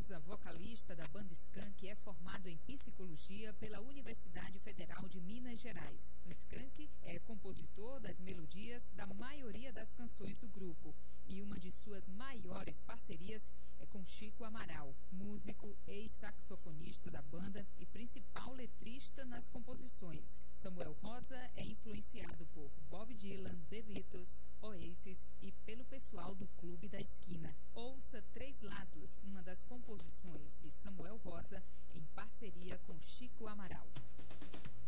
Rosa, vocalista da banda Skank, é formado em psicologia pela Universidade Federal de Minas Gerais. O Skank é compositor das melodias da maioria das canções do grupo e uma de suas maiores parcerias é com Chico Amaral, músico, ex-saxofonista da banda e principal letrista nas composições. Samuel Rosa é influenciado por Bob Dylan, The Beatles, Oasis e pelo pessoal do Clube da Esquina. Ouça Três Lados, uma das composições de Samuel Rosa em parceria com Chico Amaral.